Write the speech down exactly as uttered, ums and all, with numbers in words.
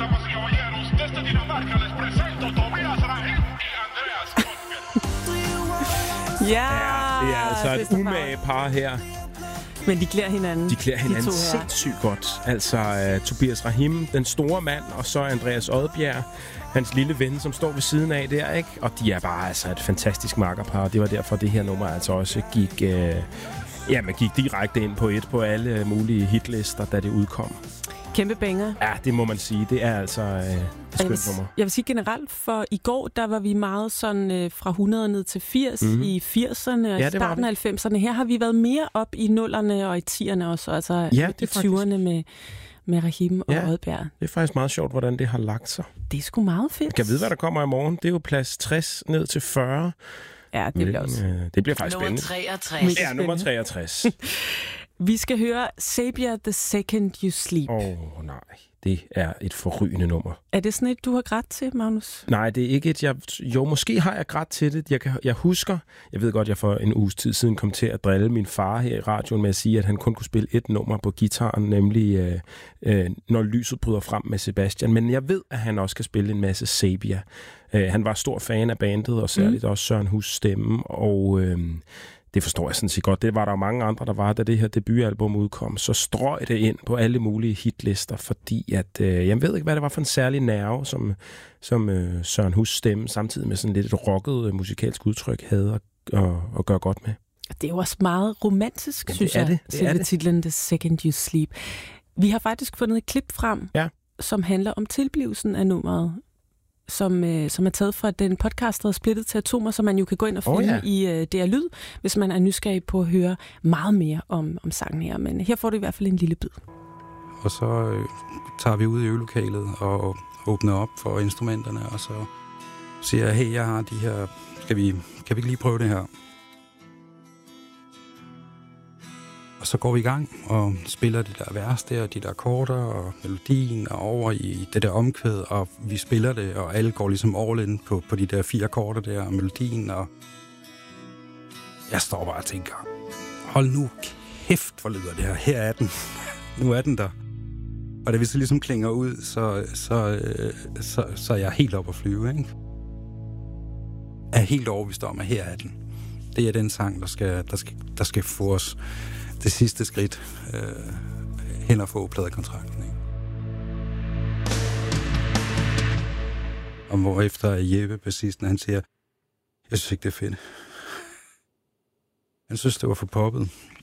damas y caballeros, desde Dinamarca les presento Tobias Rahim y Andreas Kottke. Ja, Ja, det er altså et umage par her. Men de klæder hinanden. De klæder hinanden de sindssygt godt. Altså uh, Tobias Rahim, den store mand, og så Andreas Odbjerg, hans lille ven, som står ved siden af der, ikke? Og de er bare altså et fantastisk makkerpar, og det var derfor, det her nummer altså også gik, uh, ja, man gik direkte ind på et på alle mulige hitlister, da det udkom. Kæmpe banger. Ja, det må man sige. Det er altså uh, et skønt nummer. Jeg vil sige generelt, for i går, der var vi meget sådan øh, fra hundrede ned til firs mm-hmm. i firserne og ja, i starten af halvfemserne. Her har vi været mere op i nullerne og i tierne også, altså ja, i tyverne med, med Rahim og ja, Odbjerg. Det er faktisk meget sjovt, hvordan det har lagt sig. Det er sgu meget fedt. Jeg kan vide, hvad der kommer i morgen. Det er jo plads tres ned til fyrre. Ja, det bliver også. Men, øh, det bliver faktisk nummer spændende. treogtres. Ja, nummer treogtres. Vi skal høre Sabia The Second You Sleep. Åh, oh, nej. Det er et forrygende nummer. Er det sådan et, du har grædt til, Magnus? Nej, det er ikke et, jeg... Jo, måske har jeg grædt til det. Jeg, kan, jeg husker, jeg ved godt, jeg for en uges tid siden kom til at drille min far her i radioen med at sige, at han kun kunne spille et nummer på gitaren, nemlig øh, øh, Når lyset bryder frem med Sebastian. Men jeg ved, at han også kan spille en masse Sabia. Øh, han var stor fan af bandet, og særligt mm. også Søren Hus stemme, og... Øh, det forstår jeg sådan set godt. Det var der jo mange andre, der var, da det her debutalbum udkom. Så strøg det ind på alle mulige hitlister, fordi at, øh, jeg ved ikke, hvad det var for en særlig nerve, som, som øh, Søren Hus stemme, samtidig med sådan lidt et rocket øh, musikalsk udtryk, havde at, at, at gøre godt med. Det er jo også meget romantisk, ja, synes det er jeg, det. Det er det. Titlen The Second You Sleep. Vi har faktisk fundet et klip frem, ja. som handler om tilblivelsen af nummeret, som, øh, som er taget fra den podcast, der er splittet til atomer, som man jo kan gå ind og finde oh, ja. i øh, D R Lyd, hvis man er nysgerrig på at høre meget mere om, om sangen her. Men her får du i hvert fald en lille bid. Og så øh, tager vi ud i øvelokalet og åbner op for instrumenterne, og så siger jeg, hey, jeg har de her, skal vi, kan vi ikke lige prøve det her? Og så går vi i gang og spiller det der vers der, de der akkorder og melodien og over i det der omkvæd, og vi spiller det, og alle går ligesom all in på, på de der fire akkorder der og melodien, og jeg står bare og tænker, hold nu kæft, hvor lyder det her, her er den, nu er den der. Og da vi så ligesom klinger ud, så, så, så, så er jeg helt op at flyve, ikke? Jeg er helt overbevist om, at her er den. Det er den sang, der skal, der skal, der skal få os det sidste skridt øh, hen og få pladekontrakten. Ikke? Og hvorefter Jeppe, bassisten, han siger, jeg synes ikke, det er fedt. Han synes, det var for poppet.